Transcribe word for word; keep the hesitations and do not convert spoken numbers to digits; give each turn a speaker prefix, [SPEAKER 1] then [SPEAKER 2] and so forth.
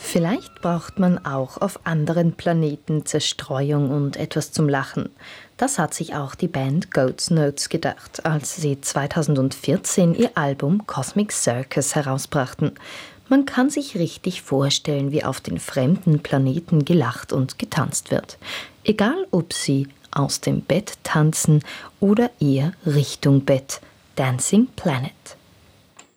[SPEAKER 1] Vielleicht braucht man auch auf anderen Planeten Zerstreuung und etwas zum Lachen. Das hat sich auch die Band Goat's Notes gedacht, als sie zweitausendvierzehn ihr Album Cosmic Circus herausbrachten. Man kann sich richtig vorstellen, wie auf den fremden Planeten gelacht und getanzt wird. Egal, ob sie aus dem Bett tanzen oder eher Richtung Bett. Dancing Planet.